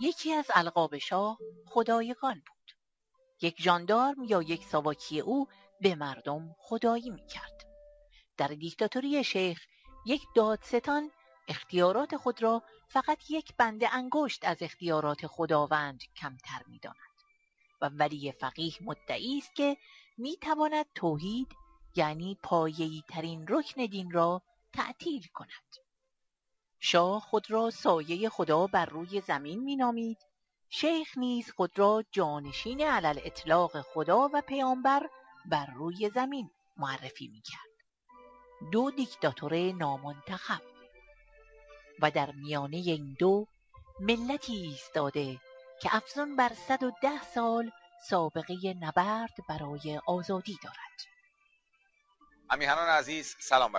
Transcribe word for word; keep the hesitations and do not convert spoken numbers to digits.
یکی از القاب شاه خدایگان بود. یک ژاندارم یا یک ساواکی او به مردم خدایی میکرد. در دیکتاتوری شیخ یک دادستان اختیارات خود را فقط یک بند انگشت از اختیارات خداوند کمتر می‌داند و ولی فقیه مدعی است که می‌تواند توحید یعنی پایه‌ای ترین رکن دین را تعطیل کند. شاه خود را سایه خدا بر روی زمین می‌نامید، شیخ نیز خود را جانشین علی الاطلاق خدا و پیامبر بر روی زمین معرفی می‌کرد. دو دیکتاتور نامنتخب و در میانه این دو ملتی ایستاده که افزون بر صد و ده سال سابقه نبرد برای آزادی دارد. همیهنان عزیز سلام بر